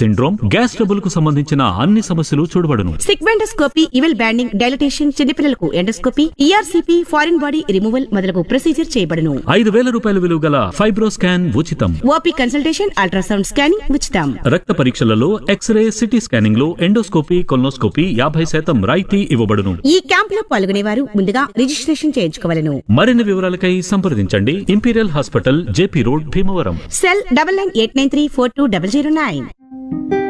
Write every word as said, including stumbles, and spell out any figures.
Syndrome, gas trouble కు సంబంధించిన అన్ని సమస్యలు చూడబడును. సిగ్మెండోస్కోపీ, ఇవెల్ బ్యాండింగ్, డైలటేషన్, చిన్నపిల్లలకు endoscopy, ERCP, foreign body removal మొదలగు ప్రొసీజర్ చేయబడును. ఐదు వేల రూపాయల విలువ గల ఫైబ్రో స్కాన్ ఉచితం. ఓపీ కన్సల్టేషన్, అల్ట్రాసౌండ్ స్కానింగ్ ఉచితం. రక్త పరీక్షలలో ఎక్స్రే, సిటీ స్కానింగ్ లో ఎండోస్కోపీ, కొల్నోస్కోపీ యాభై శాతం రాయితీ ఇవ్వబడును. ఈ క్యాంప్ లో పాల్గొనేవారు ముందుగా రిజిస్ట్రేషన్ చేయించుకోవాలను. మరిన్ని వివరాలకై సంప్రదించండి imperial hospital, JP road, Bhimavaram. Cell double nine eight nine three four two double zero nine.